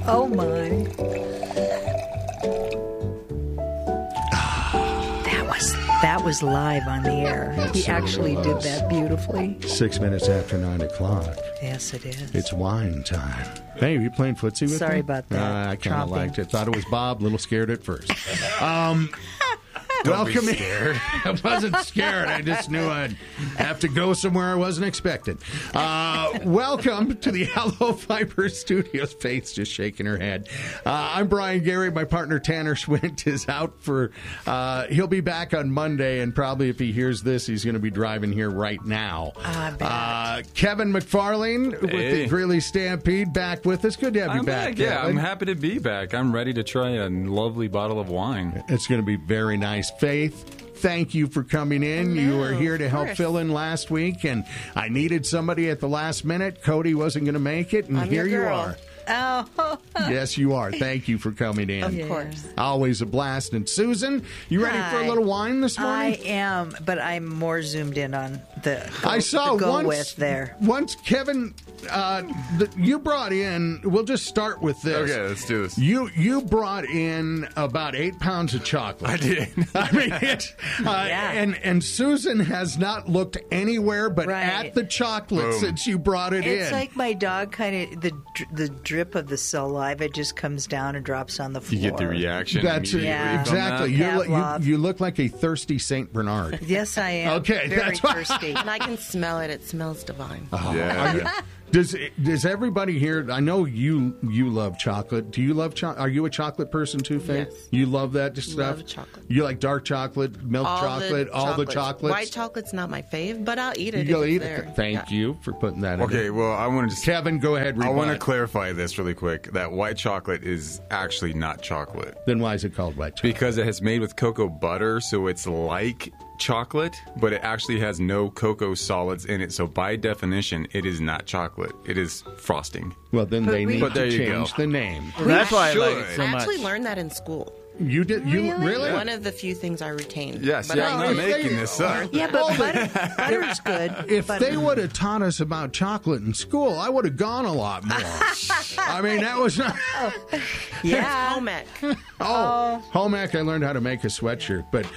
Oh, my. That was live on the air. He actually did that beautifully. 6 minutes after 9 o'clock. Yes, it is. It's wine time. Hey, are you playing footsie with me? Sorry about that. I kind of liked it. Thought it was Bob. A little scared at first. Don't Welcome be in. scared. I wasn't scared. I just knew I'd have to go somewhere I wasn't expecting. Welcome to the Hello Fiber Studios. Faith's just shaking her head. I'm Brian Gary. My partner Tanner Schwint is out for. He'll be back on Monday, and probably if he hears this, he's going to be driving here right now. Kevin McFarlane with the Greeley Stampede back with us. Good to have you back. Yeah, Kevin. I'm happy to be back. I'm ready to try a lovely bottle of wine. It's going to be very nice. Faith, thank you for coming in. You were here to help fill in last week, and I needed somebody at the last minute. Cody wasn't going to make it, and here you are. Oh. Yes, you are. Thank you for coming in. Of course. Always a blast. And Susan, you ready for a little wine this morning? I am, but I'm more zoomed in on the I saw the go once, with there. Once, Kevin, you brought in, we'll just start with this. Okay, let's do this. You brought in about 8 pounds of chocolate. I did. I mean, and Susan has not looked anywhere but at the chocolate since you brought it in. It's like my dog kind of, the drip of the saliva just comes down and drops on the floor. You get the reaction. That's immediately from exactly. that. You look like a thirsty Saint Bernard. Yes, I am. Okay, very that's why- thirsty. And I can smell it. It smells divine. Yeah. Does everybody here? I know you love chocolate. Do you love chocolate? Are you a chocolate person too, Faith? Yes. You love that stuff. Love chocolate. You like dark chocolate, milk chocolate, all the chocolates. White chocolate's not my fave, but I'll eat it. You'll if eat it's there. it. Thank you for putting that in. Okay, well, I want to just... Kevin, go ahead. I want to rebut. clarify this really quick, that white chocolate is actually not chocolate. Then why is it called white chocolate? Because it has made with cocoa butter, so it's like chocolate, but it actually has no cocoa solids in it. So by definition, it is not chocolate. It is frosting. Well, then they need But there to you change go. the name. That's why I like should. it so I much. actually learned that in school. You did? You really? One of the few things I retained. Yes, But yeah, I'm I- not making this up. Yeah, but butter's good. If Butter- they would have taught us about chocolate in school, I would have gone a lot more. I mean, that was not. yeah. Home ec. Home ec, I learned how to make a sweatshirt. But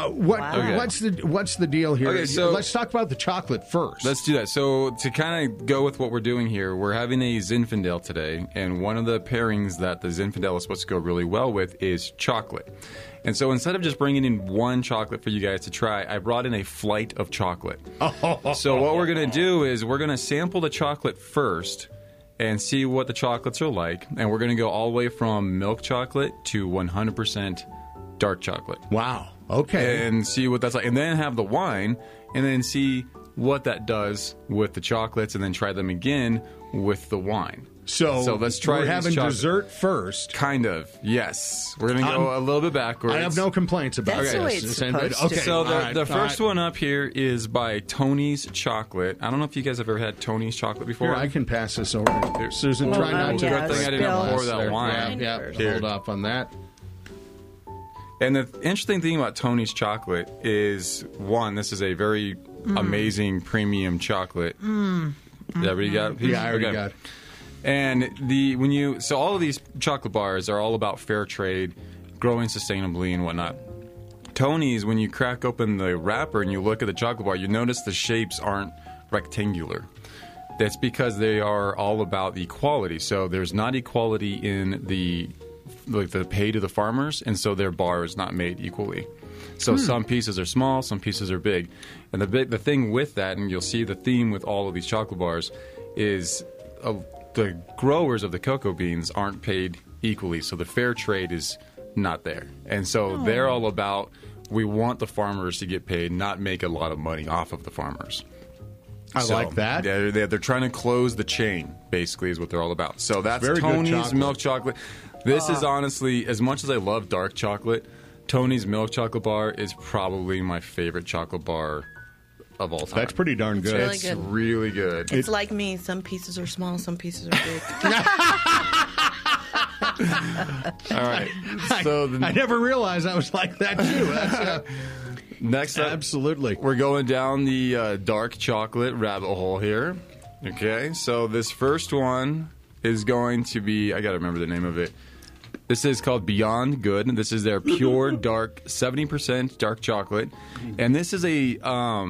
what's the deal here? Okay, so- let's talk about the chocolate first. Let's do that. So to kind of go with what we're doing here, we're having a Zinfandel today, and one of the pairings that the Zinfandel is supposed to go really well with is chocolate. And so instead of just bringing in one chocolate for you guys to try, I brought in a flight of chocolate. So what we're going to do is we're going to sample the chocolate first and see what the chocolates are like. And we're going to go all the way from milk chocolate to 100% dark chocolate. Wow. Okay. And see what that's like. And then have the wine and then see what that does with the chocolates and then try them again with the wine. So let's try We're these having chocolates. dessert first. Kind of, yes. We're going to go a little bit backwards. I have no complaints about That's the way this. it's Is anybody- supposed to. okay. So all the right, first all right. one up here is by Tony's Chocolate. I don't know if you guys have ever had Tony's Chocolate before. Here, I can pass this over. Here, Susan, try oh, not to. yeah, Good thing I didn't spill. pour that There. wine. Yeah, Here. hold off on that. And the interesting thing about Tony's Chocolate is, one, this is a very amazing premium chocolate. Everybody got a piece? Yeah, I already Okay. got it. And so all of these chocolate bars are all about fair trade, growing sustainably and whatnot. Tony's, when you crack open the wrapper and you look at the chocolate bar, you notice the shapes aren't rectangular. That's because they are all about equality. So there's not equality in the pay to the farmers, and so their bar is not made equally. So some pieces are small, some pieces are big. And the thing with that, and you'll see the theme with all of these chocolate bars, is the growers of the cocoa beans aren't paid equally. So the fair trade is not there. And so they're all about, we want the farmers to get paid, not make a lot of money off of the farmers. I like that. They're trying to close the chain, basically, is what they're all about. So that's very good Tony's chocolate. milk chocolate. This is honestly, as much as I love dark chocolate, Tony's milk chocolate bar is probably my favorite chocolate bar of all time. That's pretty darn good. really It's good. really good. It's like me. Some pieces are small, some pieces are big. All right. So I never realized I was like that too. That's, next up, absolutely. we're going down the dark chocolate rabbit hole here. Okay, so this first one is going to be, I got to remember the name of it. This is called Beyond Good. This is their pure dark, 70% dark chocolate. And this is a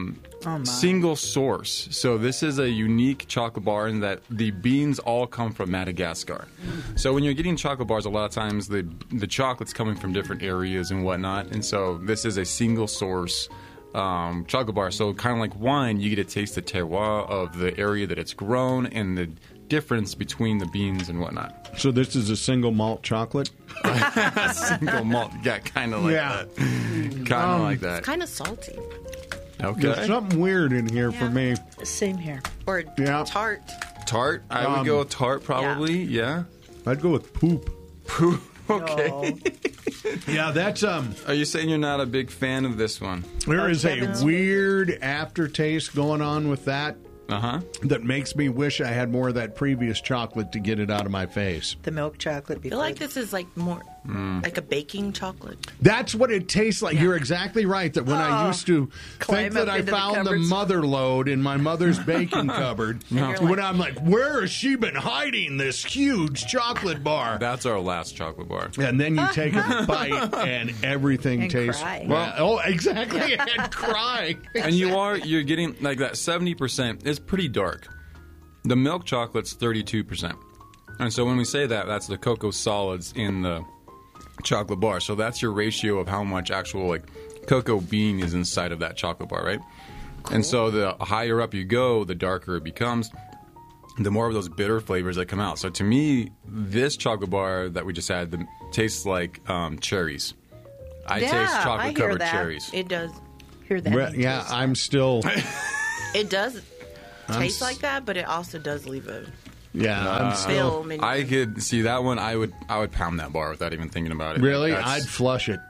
single source. So this is a unique chocolate bar in that the beans all come from Madagascar. So when you're getting chocolate bars, a lot of times the chocolate's coming from different areas and whatnot. And so this is a single source chocolate bar. So kind of like wine, you get to taste the terroir of the area that it's grown and the difference between the beans and whatnot. So this is a single malt chocolate? Single malt. Yeah, kind of like that. Kind of like that. It's kind of salty. Okay. There's something weird in here for me. Same here. Or Yeah. tart. Tart? I would go with tart probably. Yeah. I'd go with poop. Poop. Okay. Oh, Yeah, that's Are you saying you're not a big fan of this one? there is Kevin's a weird aftertaste going on with that Uh-huh. that makes me wish I had more of that previous chocolate to get it out of my face. the milk chocolate. I feel like this is like more like a baking chocolate. That's what it tastes like. You're exactly right. That when I used to Climb think that up I into the found the cupboards. mother lode in my mother's baking cupboard, you're when like- I'm like, where has she been hiding this huge chocolate bar? That's our last chocolate bar. And then you take a bite and everything And tastes. cry. Well, oh, exactly. And cry. And you're getting like that 70% is pretty dark. The milk chocolate's 32%. And so when we say that, that's the cocoa solids in the chocolate bar. So that's your ratio of how much actual like cocoa bean is inside of that chocolate bar, right? And so the higher up you go, the darker it becomes, the more of those bitter flavors that come out. So to me, this chocolate bar that we just had tastes like cherries. I Yeah, taste I chocolate hear covered that. cherries. It does. Hear that? Well, yeah, I'm still. It does taste like that, but it also does leave a Yeah, I'm still. film. And I could see that one. I would pound that bar without even thinking about it. Really? That's- I'd flush it.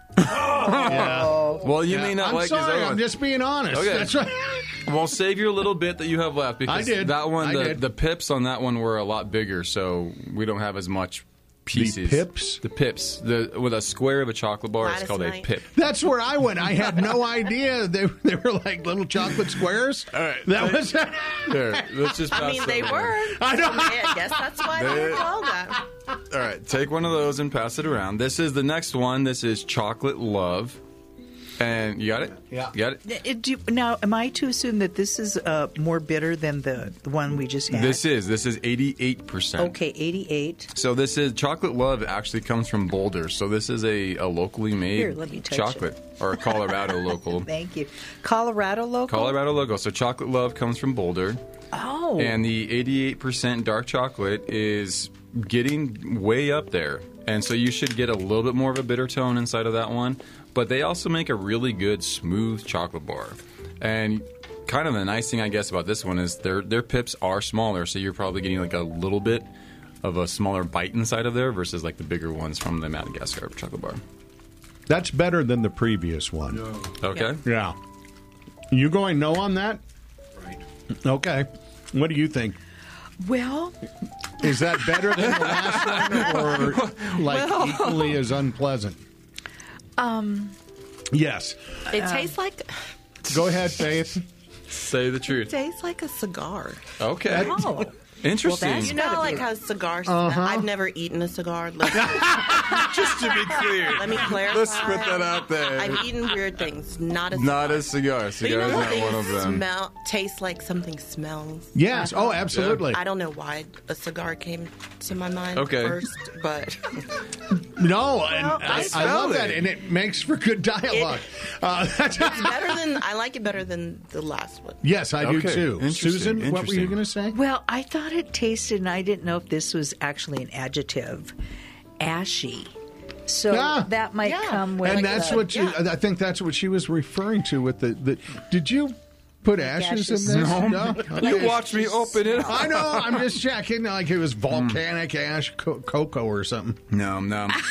Yeah. Well, you may not I'm like sorry. his other I'm one. just being honest. Okay. That's right. Well, save your little bit that you have left because I did. that one, I did. the pips on that one were a lot bigger, so we don't have as much pieces. pips? The pips. With a square of a chocolate bar, it's called a Lattice pip. That's where I went. I had no idea they were like little chocolate squares. All right. That was. There, let's just pass I mean, they that were. around. I know. I guess that's why they were called that. All right, take one of those and pass it around. This is the next one. This is Chocolate Love. And you got it? Yeah. You got it? Now, am I to assume that this is more bitter than the one we just had? This is 88%. Okay, 88. So this is Chocolate Love actually comes from Boulder. So this is a locally made Here, let me touch chocolate or a Colorado local. Thank you. Colorado local? Colorado logo. So Chocolate Love comes from Boulder. Oh. And the 88% dark chocolate is getting way up there. And so you should get a little bit more of a bitter tone inside of that one. But they also make a really good smooth chocolate bar. And kind of the nice thing, I guess, about this one is their pips are smaller. So you're probably getting like a little bit of a smaller bite inside of there versus like the bigger ones from the Madagascar chocolate bar. That's better than the previous one. Okay? Yeah. You going no on that? Right. Okay. What do you think? Well, Is that better than the last one, or like equally as unpleasant? Yes. It tastes like Go ahead, Faith. Say the truth. tastes like a cigar. Okay. oh. Interesting. that's You know, gotta like be- how cigars. I've never eaten a cigar. Let Just to be clear. me clarify. Let's put that out there. I've eaten weird things, not a cigar. Not a cigar. But Cigar you know is when not one of things them. taste like something smells. Yes. Oh, absolutely. I don't know why a cigar came to my mind Okay. first, but No, and I smell love that, it. and it makes for good dialogue. it's better than I like it better than the last one. Yes, I do Okay. too. Interesting, Susan, what were you interesting. going to say? Well, I thought it tasted, and I didn't know if this was actually an adjective, ashy. So Yeah. that might Yeah. come with And that's the- what you, I think that's what she was referring to with the did you put ashes in ashes. this? No. You Okay. watch me open it. I know. I'm just checking. Like it was volcanic ash cocoa or something. No.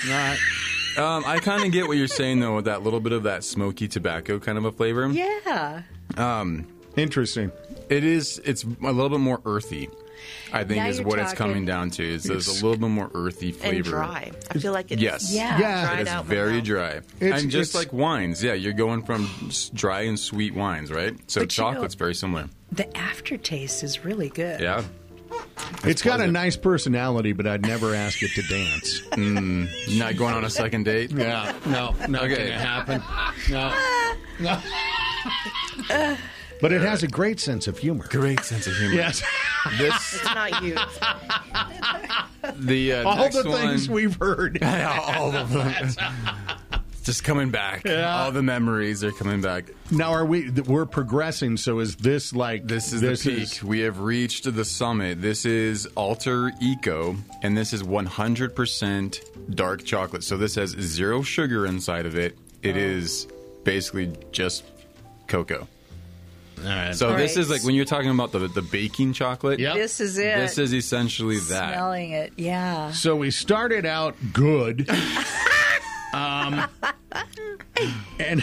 I kind of get what you're saying though, with that little bit of that smoky tobacco kind of a flavor. Yeah. Interesting. It's a little bit more earthy. I think Now is you're what it's talking- coming down to. Is there's a little bit more earthy flavor. And dry. I feel like it's Yes. Yeah. Yeah. dried It's out very without- dry. It's- and just it's- like wines, yeah, you're going from dry and sweet wines, right? So But you know- chocolate's very similar. The aftertaste is really good. Yeah. It's got a nice personality, but I'd never ask it to dance. Not going on a second date? Yeah, no, not Okay. going to happen. No. But it has a great sense of humor. Great sense of humor. Yes. It's not you. The All next the things one, we've heard. all of them. Just coming back. Yeah. All the memories are coming back. Now, we're progressing, so is this like... This is the peak. We have reached the summit. This is Alter Eco, and this is 100% dark chocolate. So this has 0 sugar inside of it. It is basically just cocoa. All right. So All this right. is like when you're talking about the baking chocolate. Yep. This is it. This is essentially that. Smelling it, yeah. So we started out good. And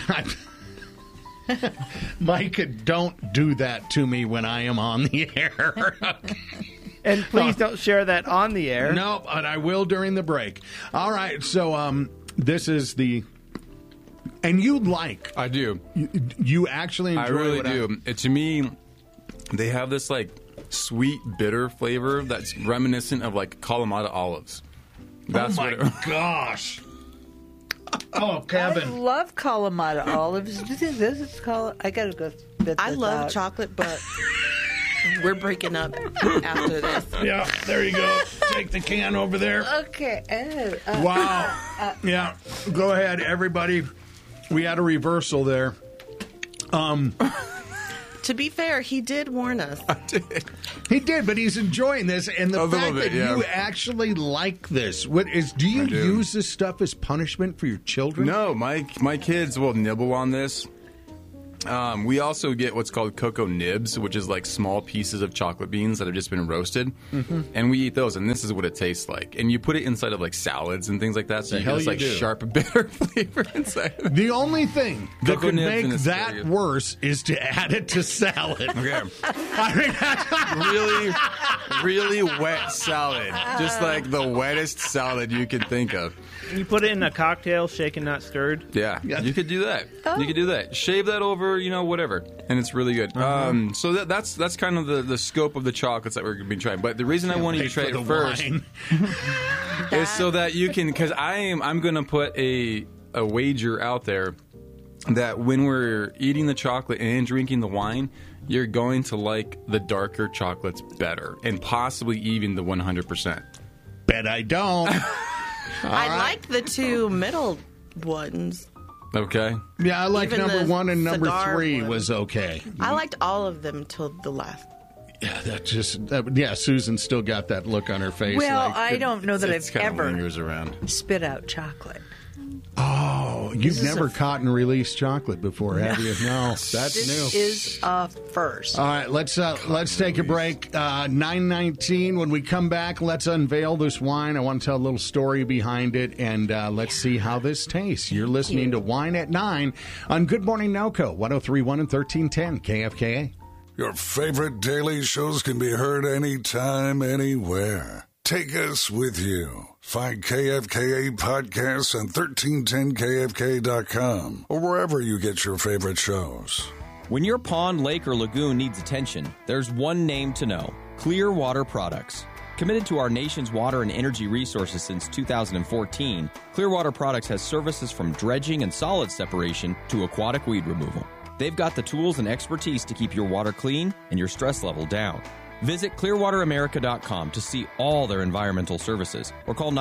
Micah, don't do that to me when I am on the air. And please don't share that on the air. No, but I will during the break. All right, so this is the... And you like... I do. You actually enjoy I really what do. To me, they have this like sweet, bitter flavor that's reminiscent of like Kalamata olives. That's oh my what gosh. Oh, I Kevin. love Kalamata olives. This is I gotta go spit I this love out. chocolate, but we're breaking up after this. Yeah, there you go. Take the can over there. Okay. Wow. Yeah, go ahead, everybody. We had a reversal there. To be fair, he did warn us. He did, but he's enjoying this, and the A little fact bit, that yeah. you actually like this. What is? Do you I do. use this stuff as punishment for your children? No, my kids will nibble on this. We also get what's called cocoa nibs, which is like small pieces of chocolate beans that have just been roasted, and we eat those. And this is what it tastes like. And you put it inside of like salads and things like that, so The you hell get this you like do. sharp, bitter flavor inside. of it. The only thing that Cocoa could nibs make and it's that very- worse is to add it to salad. Okay, I mean, that's- really wet salad, just like the wettest salad you could think of. You put it in a cocktail, shaken, not stirred. Yeah, you could do that. You could do that. Shave that over, whatever, and it's really good. So that's kind of the scope of the chocolates that we're going to be trying. But the reason I wanted you to try for the it first wine. is so that you can, because I'm going to put a wager out there that when we're eating the chocolate and drinking the wine, you're going to like the darker chocolates better, and possibly even the 100%. Bet I don't. I like the 2 middle ones. Okay. Yeah, I like Even number the 1 and number Sadar 3 one. was okay. I liked all of them till the last. Yeah, Susan still got that look on her face. Well, like, I don't know that It's I've kind of ever lingers around. spit out chocolate. Oh, you've never caught and released chocolate before, have you? No, that's This new. is a first. All right, let's take a break. 9:19. When we come back, let's unveil this wine. I want to tell a little story behind it, and let's see how this tastes. You're listening to Wine at 9 on Good Morning NOCO, 103.1 and 1310 KFKA. Your favorite daily shows can be heard anytime, anywhere. Take us with you. Find KFKA podcasts on 1310kfk.com or wherever you get your favorite shows. When your pond, lake, or lagoon needs attention, there's one name to know: Clearwater Products. Committed to our nation's water and energy resources since 2014, Clearwater Products has services from dredging and solid separation to aquatic weed removal. They've got the tools and expertise to keep your water clean and your stress level down. Visit clearwateramerica.com to see all their environmental services or call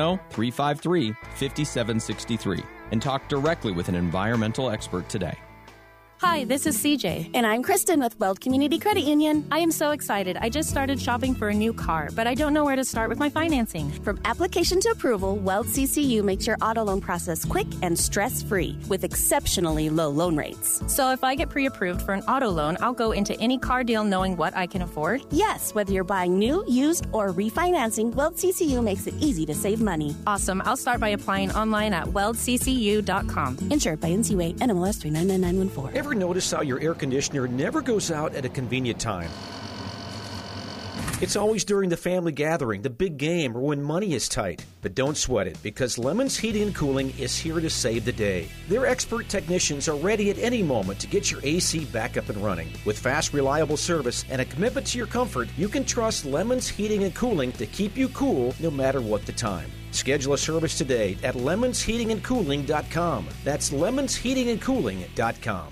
970-353-5763 and talk directly with an environmental expert today. Hi, this is CJ. And I'm Kristen with Weld Community Credit Union. I am so excited. I just started shopping for a new car, but I don't know where to start with my financing. From application to approval, Weld CCU makes your auto loan process quick and stress-free with exceptionally low loan rates. So if I get pre-approved for an auto loan, I'll go into any car deal knowing what I can afford? Yes, whether you're buying new, used, or refinancing, Weld CCU makes it easy to save money. Awesome. I'll start by applying online at weldccu.com. Insured by NCUA, NMLS 399914. Ever notice how your air conditioner never goes out at a convenient time? It's always during the family gathering, the big game, or when money is tight. But don't sweat it, because Lemons Heating and Cooling is here to save the day. Their expert technicians are ready at any moment to get your AC back up and running. With fast, reliable service and a commitment to your comfort, you can trust Lemons Heating and Cooling to keep you cool no matter what the time. Schedule a service today at lemonsheatingandcooling.com. That's lemonsheatingandcooling.com.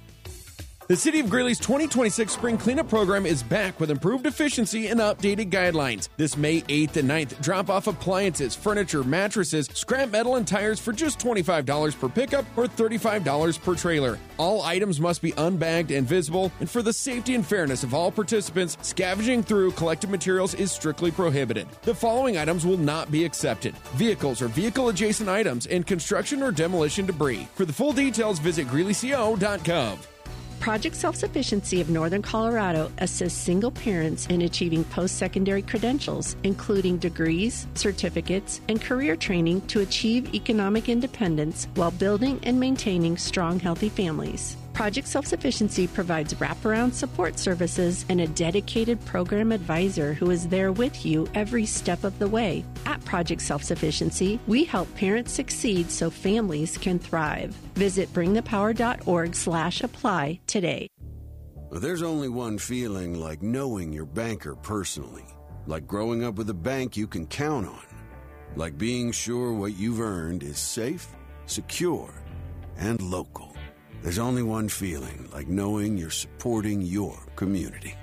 The City of Greeley's 2026 Spring Cleanup Program is back with improved efficiency and updated guidelines. This May 8th and 9th, drop off appliances, furniture, mattresses, scrap metal, and tires for just $25 per pickup or $35 per trailer. All items must be unbagged and visible, and for the safety and fairness of all participants, scavenging through collected materials is strictly prohibited. The following items will not be accepted: vehicles or vehicle-adjacent items and construction or demolition debris. For the full details, visit greeleyco.gov. Project Self-Sufficiency of Northern Colorado assists single parents in achieving post-secondary credentials, including degrees, certificates, and career training to achieve economic independence while building and maintaining strong, healthy families. Project Self-Sufficiency provides wraparound support services and a dedicated program advisor who is there with you every step of the way. At Project Self-Sufficiency, we help parents succeed so families can thrive. Visit bringthepower.org/apply today. There's only one feeling like knowing your banker personally, like growing up with a bank you can count on, like being sure what you've earned is safe, secure, and local. There's only one feeling like knowing you're supporting your community.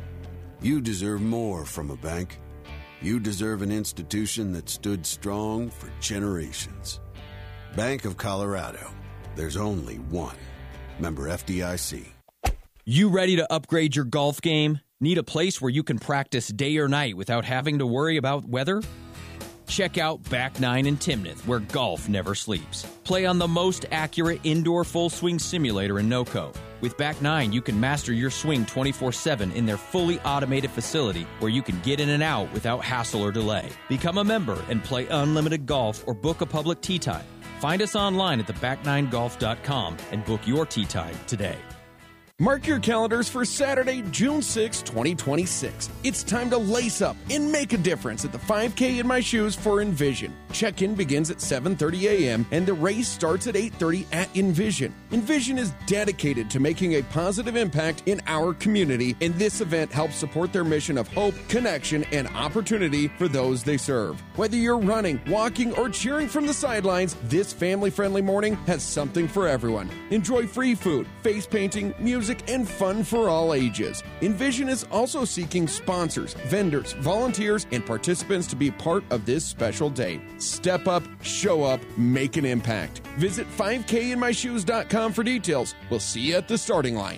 You deserve more from a bank. You deserve an institution that stood strong for generations. Bank of Colorado. There's only one. Member FDIC. You ready to upgrade your golf game? Need a place where you can practice day or night without having to worry about weather? Check out Back 9 in Timnath, where golf never sleeps. Play on the most accurate indoor full swing simulator in NoCo. With Back 9, you can master your swing 24/7 in their fully automated facility where you can get in and out without hassle or delay. Become a member and play unlimited golf or book a public tee time. Find us online at theback9golf.com and book your tee time today. Mark your calendars for Saturday, June 6, 2026. It's time to lace up and make a difference at the 5K in My Shoes for Envision. Check-in begins at 7:30 a.m. and the race starts at 8:30 at Envision. Envision is dedicated to making a positive impact in our community, and this event helps support their mission of hope, connection, and opportunity for those they serve. Whether you're running, walking, or cheering from the sidelines, this family-friendly morning has something for everyone. Enjoy free food, face painting, music, and fun for all ages. Envision is also seeking sponsors, vendors, volunteers, and participants to be part of this special day. Step up, show up, make an impact. Visit 5kinmyshoes.com for details. We'll see you at the starting line.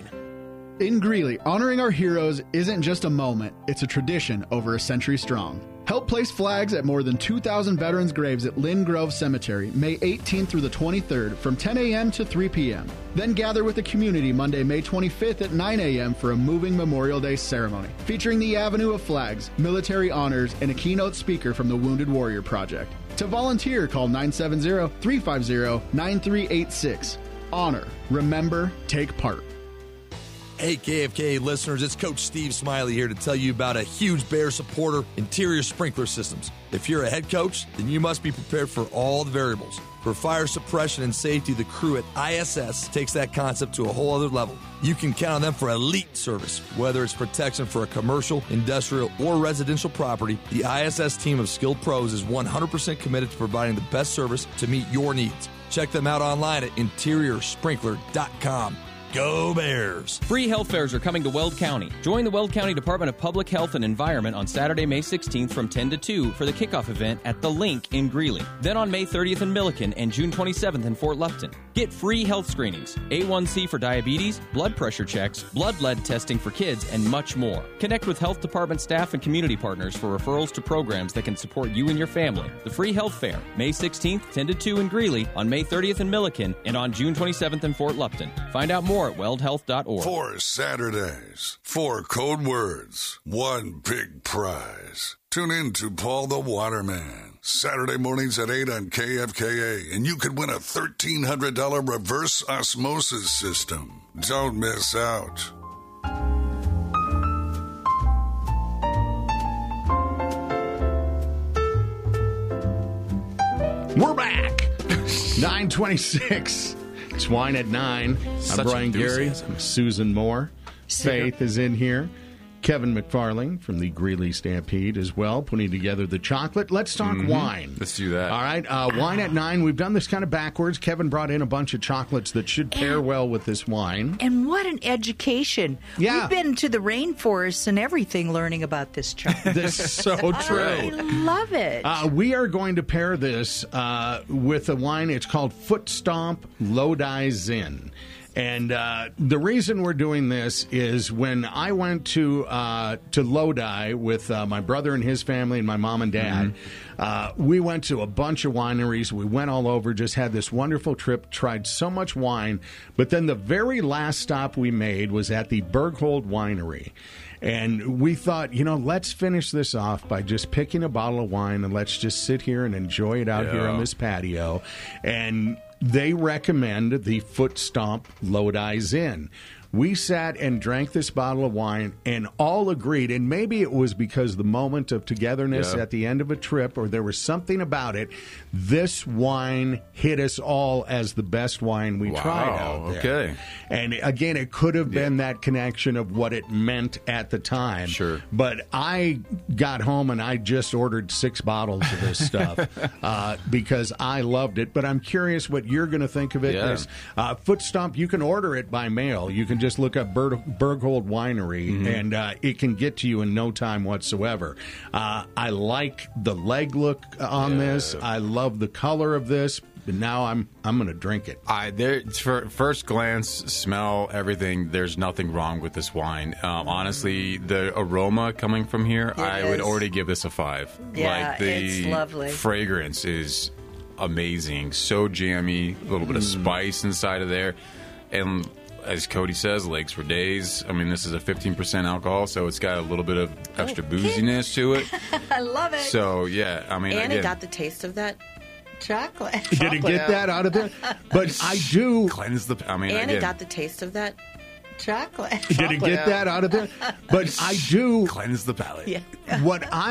In Greeley, honoring our heroes isn't just a moment, it's a tradition over a century strong. Help place flags at more than 2,000 veterans' graves at Lynn Grove Cemetery, May 18th through the 23rd from 10 a.m. to 3 p.m. Then gather with the community Monday, May 25th at 9 a.m. for a moving Memorial Day ceremony, featuring the Avenue of Flags, military honors, and a keynote speaker from the Wounded Warrior Project. To volunteer, call 970-350-9386. Honor, remember, take part. Hey, KFKA listeners, it's Coach Steve Smiley here to tell you about a huge Bear supporter, Interior Sprinkler Systems. If you're a head coach, then you must be prepared for all the variables. For fire suppression and safety, the crew at ISS takes that concept to a whole other level. You can count on them for elite service. Whether it's protection for a commercial, industrial, or residential property, the ISS team of skilled pros is 100% committed to providing the best service to meet your needs. Check them out online at interiorsprinkler.com. Go Bears! Free health fairs are coming to Weld County. Join the Weld County Department of Public Health and Environment on Saturday, May 16th from 10 to 2 for the kickoff event at The Link in Greeley. Then on May 30th in Milliken and June 27th in Fort Lupton. Get free health screenings, A1C for diabetes, blood pressure checks, blood lead testing for kids, and much more. Connect with health department staff and community partners for referrals to programs that can support you and your family. The Free Health Fair, May 16th, 10 to 2 in Greeley, on May 30th in Milliken, and on June 27th in Fort Lupton. Find out more at weldhealth.org. 4 Saturdays, 4 code words, 1 big prize. Tune in to Paul the Waterman, Saturday mornings at 8 on KFKA, and you could win a $1,300 reverse osmosis system. Don't miss out. We're back. 9:26. It's Wine at 9. Such I'm Brian Gary. enthusiasm. Susan Moore. Faith is in here. Kevin McFarling from the Greeley Stampede as well, putting together the chocolate. Let's talk wine. Let's do that. All right. Wine at 9. We've done this kind of backwards. Kevin brought in a bunch of chocolates that should pair well with this wine. And what an education. Yeah. We've been to the rainforests and everything learning about this chocolate. This is so true. I love it. We are going to pair this with a wine. It's called Foot Stomp Lodi Zin. And the reason we're doing this is when I went to Lodi with my brother and his family and my mom and dad, we went to a bunch of wineries. We went all over, just had this wonderful trip, tried so much wine. But then the very last stop we made was at the Berghold Winery. And we thought, let's finish this off by just picking a bottle of wine and let's just sit here and enjoy it out here on this patio. And they recommend the Foot Stomp Lodi Zin. We sat and drank this bottle of wine and all agreed, and maybe it was because the moment of togetherness at the end of a trip, or there was something about it, this wine hit us all as the best wine we tried out there. Okay. And again, it could have been that connection of what it meant at the time. Sure. But I got home and I just ordered 6 bottles of this stuff because I loved it. But I'm curious what you're going to think of it. Yeah. This, Foot Stomp, you can order it by mail. You can just look up Berghold Winery, and it can get to you in no time whatsoever. I like the leg look on this. I love the color of this. But now I'm going to drink it. For first glance, smell, everything, there's nothing wrong with this wine. Honestly, the aroma coming from here, I would already give this a 5. Yeah, it's lovely. Fragrance is amazing. So jammy, a little bit of spice inside of there. And as Cody says, legs for days. I mean, this is a 15% alcohol, so it's got a little bit of extra booziness to it. I love it. So, yeah, I mean, And again, it got the taste of that chocolate. Did it get that out of there? But I do. Cleanse the. I mean, And again, it got the taste of that chocolate. Did it get that out of there? But I do. Cleanse the palate. Yeah. What I